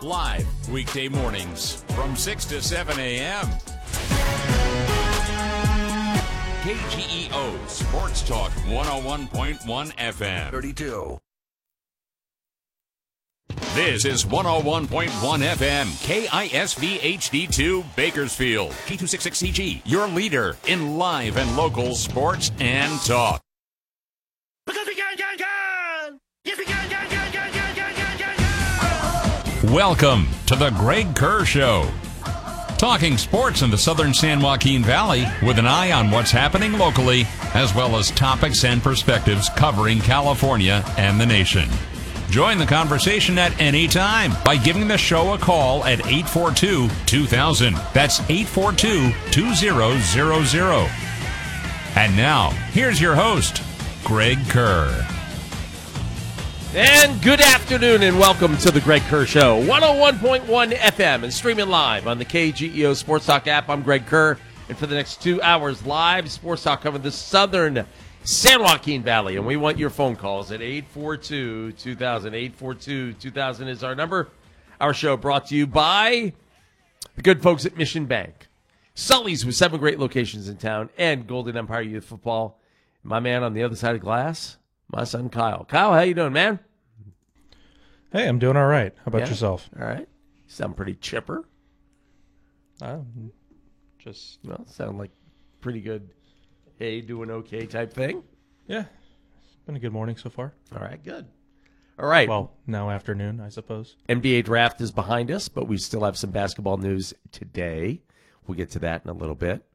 Live weekday mornings from 6 to 7 a.m. KGEO Sports Talk 101.1 FM. 32. This is 101.1 FM, KISV HD2 Bakersfield, K266CG, your leader in live and local sports and talk. Because we can! Yes, we can! Welcome to the Greg Kerr Show. Talking sports in the southern San Joaquin Valley with an eye on what's happening locally, as well as topics and perspectives covering California and the nation. Join the conversation at any time by giving the show a call at 842-2000. That's 842-2000. And now, here's your host, Greg Kerr. And good afternoon and welcome to the Greg Kerr Show, 101.1 FM and streaming live on the KGEO Sports Talk app. I'm Greg Kerr, and for the next 2 hours live, Sports Talk covering the southern San Joaquin Valley, and we want your phone calls at 842-2000. 842-2000 is our number. Our show brought to you by the good folks at Mission Bank, Sully's with 7 great locations in town, and Golden Empire Youth Football. My man on the other side of glass, my son Kyle. Kyle, how you doing, man? Hey, I'm doing all right. How about yourself? All right. You sound pretty chipper. Sound like pretty good, hey, doing okay type thing. Yeah. It's been a good morning so far. All right, good. All right. Well, now afternoon, I suppose. NBA draft is behind us, but we still have some basketball news today. We'll get to that in a little bit.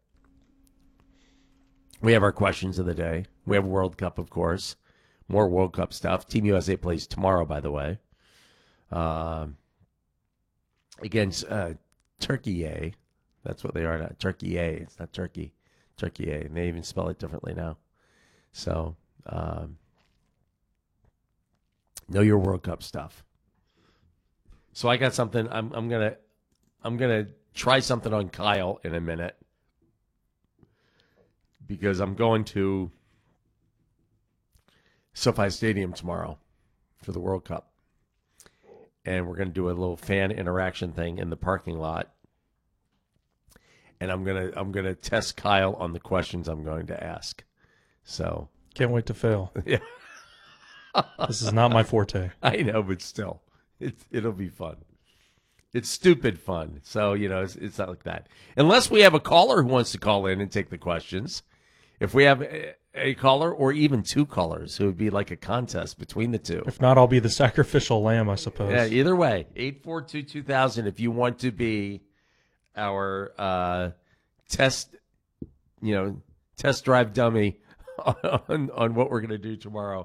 We have our questions of the day. We have World Cup, of course. More World Cup stuff. Team USA plays tomorrow, by the way. Against Turkey. That's what they are now. Turkey. It's not Turkey. Turkey. And they even spell it differently now. So, know your World Cup stuff. So I got something. I'm gonna try something on Kyle in a minute because I'm going to SoFi Stadium tomorrow for the World Cup. And we're going to do a little fan interaction thing in the parking lot. And I'm gonna test Kyle on the questions I'm going to ask. So Can't wait to fail. yeah, This is not my forte. I know, but still, it'll be fun. It's stupid fun. So it's not like that. Unless we have a caller who wants to call in and take the questions. If we have a caller or even 2 callers, it would be like a contest between the 2. If not, I'll be the sacrificial lamb, I suppose. Yeah, either way, 842-2000 if you want to be our test drive dummy on what we're going to do tomorrow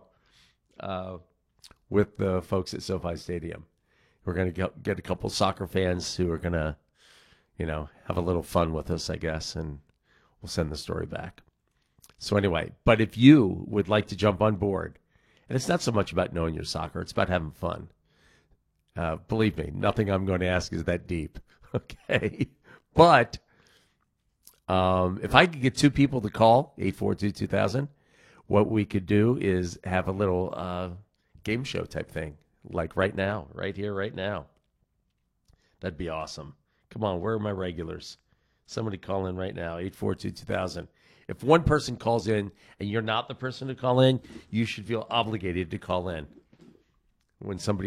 with the folks at SoFi Stadium. We're going to get a couple soccer fans who are going to, have a little fun with us, I guess, and we'll send the story back. So anyway, but if you would like to jump on board, and it's not so much about knowing your soccer, it's about having fun. Believe me, nothing I'm going to ask is that deep, okay? But if I could get 2 people to call, 842-2000, what we could do is have a little game show type thing, like right now, right here, right now. That'd be awesome. Come on, where are my regulars? Somebody call in right now, 842-2000. If one person calls in and you're not the person to call in, you should feel obligated to call in when somebody